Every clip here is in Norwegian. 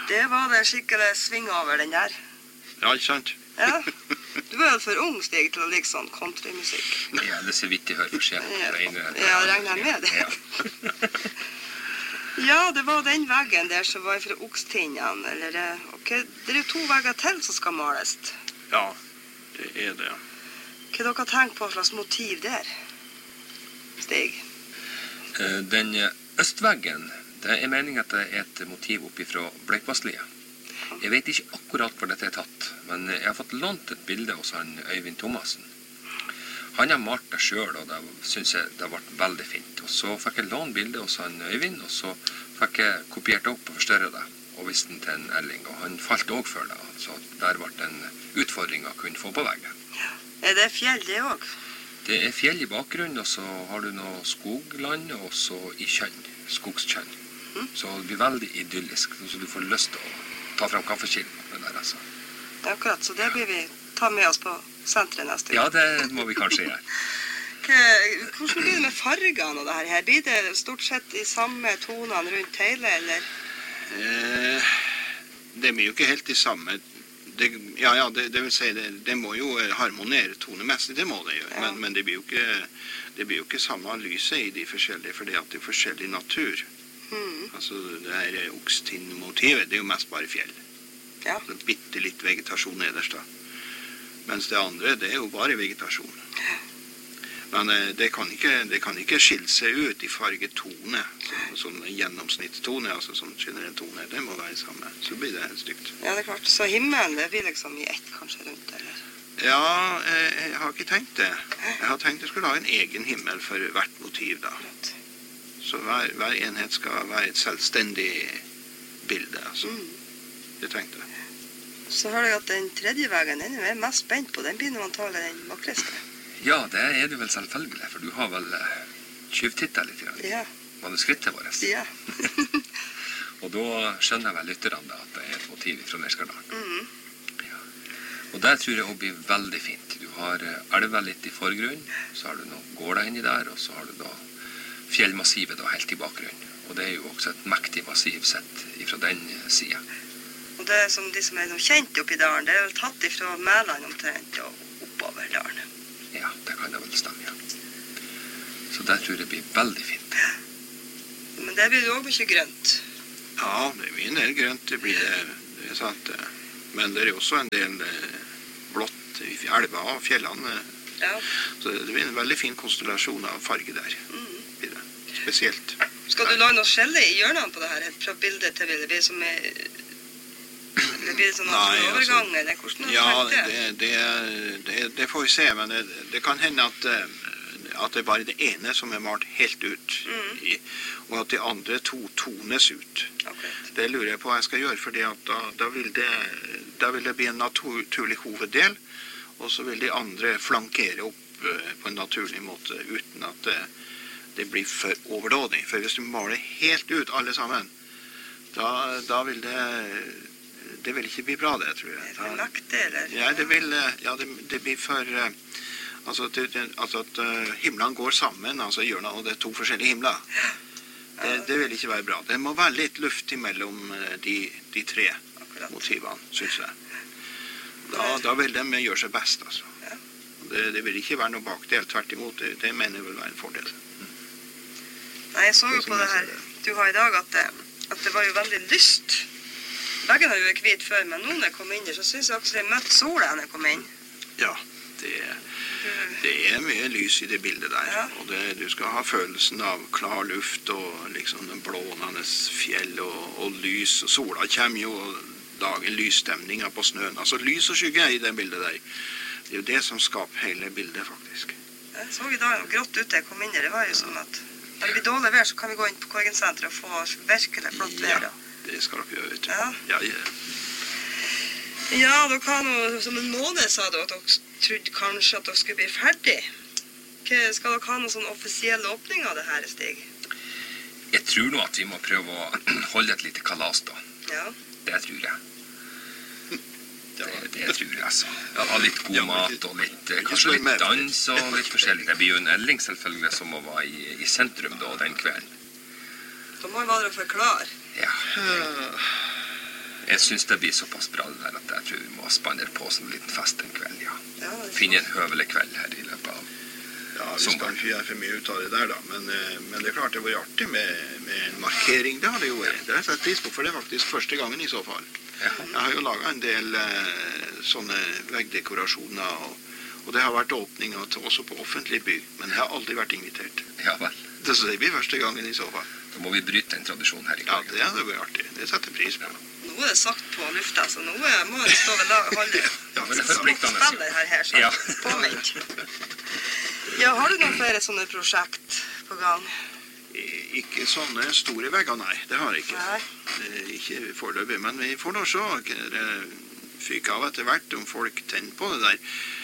Det var det skikkelig sving over den der. Ja, ikke sant? Ja. Du er jo for ung, Stig, til å like sånn countrymusikk. Ja, det er så vidt jeg hører forskjell. Ja, regner jeg med det. Ja. Ja, det var den veggen der som var fra Okstinnene, eller okay. Det er jo 2 vegger til som skal males. Ja, det er det. Hva dere tenkt på slags motiv der, Stig? Den østveggen, det er meningen at det er et motiv oppi fra Bleikvasslia. Jeg vet ikke akkurat hvor dette er tatt, men jeg har fått lånt et bilde hos han Øyvind Thomassen. Han har malt det selv, og det synes jeg det har vært veldig fint. Og så fikk jeg lånt bildet hos han Øyvind, og så fikk jeg kopiert opp og forstørret det, og viste den til en Erling, og han falt også for det. Så der ble det en utfordring å kunne få på veggen. Ja. Er det fjell det også? Det er fjell i bakgrunnen, og så har du noe skogland, og så i kjønn, skogskjønn. Så det blir veldig idyllisk, så du får lyst til å ta frem kaffekilden med det der, altså. Ja, akkurat, så det blir vi ta med oss på senteret neste gang. Ja, det må vi kanskje gjøre. Hvordan blir det med fargene og det her? Blir det stort sett de samme tonene rundt hele, eller? Det blir jo ikke helt de samme. Det vil si, det må jo harmonere tonemessig, det må det gjøre. Ja. Men det blir jo ikke samme lyset i de forskjellige, fordi at det er forskjellig natur. Altså det her Okstinn-motivet, det er jo mest bare fjell. Ja. Så bitte litt vegetasjon nederst da. Mens det andre, det er jo bare vegetasjon. Men det kan ikke skille seg ut i fargetone, sånn gjennomsnittstone, altså sånn generell tone, det må være samme. Så blir det helt stygt. Ja, det er klart. Så himmelen, det blir liksom i ett kanskje rundt, eller? Ja, jeg har ikke tenkt det. Jeg har tenkt jeg skulle lage en egen himmel for hvert motiv da. Så hver enhet skal være et selvstendig bilde, altså. Det tenkte jeg. Så har jeg at den tredje veggen, den er jeg mest spent på. Den begynner antagelig den vakreste. Ja, det er du vel selvfølgelig, for du har vel tjuvtittet litt grann. Ja. Manuskriptet vårt. Ja. Og da skjønner vel lytterne da at det er et motiv fra Nerskardalen. Ja. Og der tror jeg også blir veldig fint. Du har elva litt i forgrunnen, så har du noen gårder inni der, og så har du da fjellmassivet da helt i bakgrunnen. Og det er jo også et mektig massiv sett fra den siden. Og det er som de som er kjent oppi dalen, det er vel tatt ifra Mæland omtrent og oppover dalen. Ja, det kan det vel stemme, ja. Så der tror jeg det blir veldig fint. Men det blir jo også mye grønt. Ja, det blir en del grønt, det blir det er sant. Men det er også en del blått i elva og fjellene. Ja. Så det blir en veldig fin konstellasjon av farge der. Spesielt. Skal du la noe skjelle i hjørnene på det her, fra bildet til bildet? Blir det sånn overgang, eller hvordan har du tenkt det? Det får vi se, men det kan hende at det er bare det ene som er malt helt ut, og at de andre 2 tones ut. Okay. Det lurer jeg på hva jeg skal gjøre, fordi at da vil det bli en naturlig hoveddel, og så vil de andre flankere opp på en naturlig måte, uten at det blir for overdådig. For hvis du maler helt ut alle sammen, da vil det vil ikke bli bra, det, tror jeg. Det er for mektig, eller? Ja, det blir for altså at himlene går sammen, altså hjørnet, og det er 2 forskjellige himler. Det vil ikke være bra. Det må være litt luft imellom de 3 motivene, synes jeg. Da vil de gjøre seg best, altså. Det vil ikke være noe bakdel, tvert imot. Det mener jeg vil være en fordel. Nei, jeg så jo på det her du har i dag at det var jo veldig lyst. Veggen har jo vært hvit før, men nå når jeg kom inn der, så synes jeg også det møtte sola når jeg kom inn. Ja, det er mye lys i det bildet der. Ja. Og du skal ha følelsen av klar luft og liksom den blånende fjell og lys. Og sola kommer jo og dager lysstemninger på snøen. Altså lys og skygge i det bildet der. Det er jo det som skaper hele bildet, faktisk. Jeg så i dag grått ute jeg kom inn der. Det var jo sånn at når det blir dårlig vær, så kan vi gå inn på Korgensenteret og få virkelig flott vær. Ja, det skal dere gjøre, vet du. Ja. Ja, dere har noe, som en måned sa du at dere trodde kanskje at dere skulle bli ferdig. Skal dere ha noen sånn offisiell åpning av det her, Stig? Jeg tror nå at vi må prøve å holde et lite kalas da. Ja. Det tror jeg. Det tror jeg, altså. Ja, litt god mat og kanskje litt dans og litt forskjellig. Det blir jo en Erling selvfølgelig som må være i sentrum da, den kvelden. Da må han være å forklare. Ja. Jeg synes det blir såpass bra det der at jeg tror vi må spandere på som en liten fest en kveld, ja. Ja, det er Finne en høvelig kveld her I løpet av. Ja, vi skal ikke gjøre for mye ut av det der da, men det er klart det var artig med en markering, det har det jo vært. Det har jeg sett pris på, for det er faktisk første gangen I så fall. Ja. Jeg har jo laget en del sånne veggdekorasjoner, og det har vært åpninger også på offentlig by, men jeg har aldri vært invitert. Ja vel. Så det blir første gangen I så fall. Da må vi bryte en tradisjon her I Ja, kveld. det hadde vært artig. Det setter jeg pris på. Nå det sagt på lufta, så nå må det stå ved holdet. Ja, men det er Så forpliktende. spiller her, så Ja. påvent. Ja, har du noen flere sånne prosjekt på gang? Ikke sånne store vegger, nei. Det har jeg ikke. Nei. Ikke foreløpig, men vi får nå se. Det fyker av etter hvert om folk tenner på det der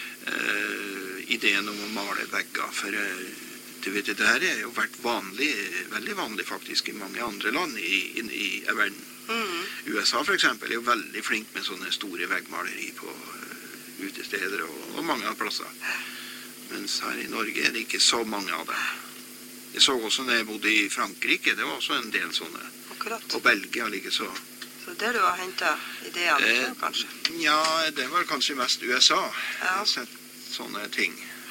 ideen om å male vegger. For du vet, det her er jo vært vanlig, veldig vanlig faktisk I mange andre land I verden. USA for eksempel er jo veldig flink med sånne store veggmaleri på utesteder og mange plasser. Mens her I Norge er det ikke så mange av dem. Jeg så også når jeg bodde I Frankrike, det var også en del sånne. Akkurat. Og Belgia like så. Så det du har hentet ideene fra, kanskje? Ja, det var kanskje mest USA. Ja. Jeg har sett sånne ting.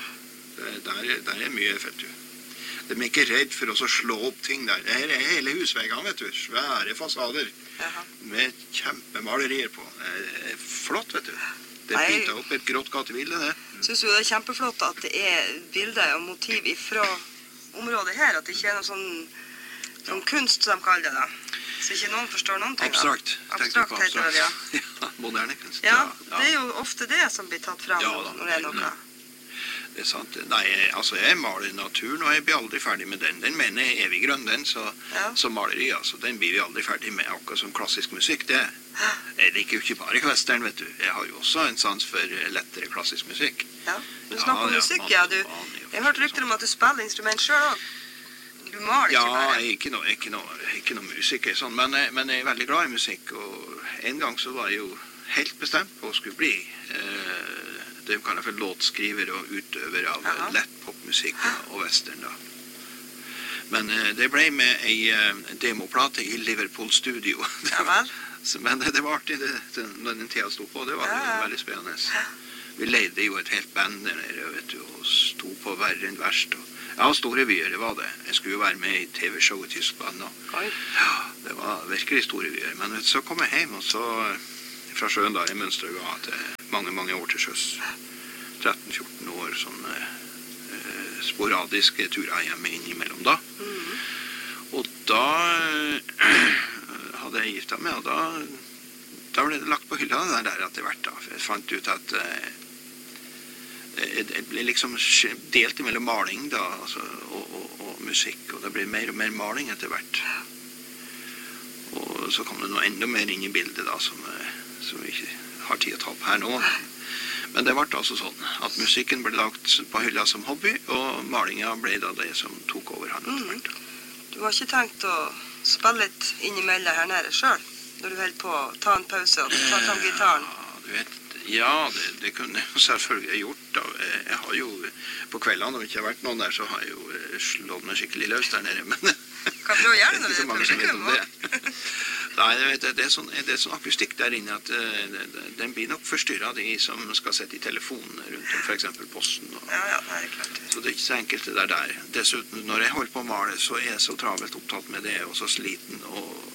Der er mye, vet du. De er ikke redd for å slå opp ting der. Det her er hele husveggene, vet du. Svære fasader Jaha. med kjempemalerier på. Det er flott, vet du. Det Nei. pyntet opp et grått gatebilde, det. Synes du det er kjempeflott at det er bilder og motiv fra området her, at det ikke er noe sånn kunst som de kaller det da? Så ikke noen forstår noen ting. da. Abstrakt. Abstrakt heter det, ja. Ja, moderne kunst. Ja, det er jo ofte det som blir tatt frem Ja, da. når det er noe. Det er sant. Nei, altså jeg maler naturen, og jeg blir aldri ferdig med den. Den mener jeg er evig grønn, den, så maleri, altså, den blir vi aldri ferdig med, akkurat som klassisk musikk, det. Jeg liker jo ikke bare western, vet du. Jeg har jo også en sans for lettere klassisk musikk. Ja, du snakker om musikk, ja. Jeg har hørt rykter om at du spiller instrument selv også. Du maler Ja, ikke bare. jeg er ikke noe musiker, sånn, men jeg er veldig glad I musikk, og en gang så var jeg jo helt bestemt på å skulle bli det kan jeg for låtskriver og utøver av lett popmusikk og western da. Men det ble med en demoplate I Liverpool studio. Ja vel. Men det var artig når den tida stod på, det var veldig spennende. Vi leide jo et helt band der nede, vet du, og stod på verre enn verst. Ja, store byer, det var det. Jeg skulle jo være med I TV-show I Tyskland. Ja, det var virkelig store byer. Men vet du, så kom jeg hjem, og så fra sjøen da, I Mønsterøya, til mange år til sjøs. 13-14 år, sånn sporadiske turer hjemme innimellom da. Og da hadde jeg giftet meg, og da ble det lagt på hylla det der etter hvert da. For jeg fant ut at det ble liksom delt mellom maling da, altså, og musikk, og det ble mer og mer maling etter hvert. Og så kom det noe enda mer inn I bildet da, som vi ikke har tid å ta opp her nå. Men det ble altså sånn at musikken ble lagt på hylla som hobby, og malingen ble da det som tok over han etter hvert. Du har ikke tenkt å spille litt innimellom her nede selv, når du holder på å ta en pause og ta fram gitaren? Du vet, ja, det kunne jeg selvfølgelig gjort da. Jeg har jo, på kveldene, når det ikke har vært noen der, så har jeg jo slått meg skikkelig løs der nede, men Kan prøve å gjøre det når det det er mange som vet om publikum det. også. Nei, det er sånn akustikk der inne at den blir nok forstyrret de som skal sette I telefonen rundt om, for eksempel posten. Ja, det er klart. Så det er ikke så enkelt det der. Dessuten, når jeg holder på å male, så er jeg så travelt opptatt med det, og så sliten, og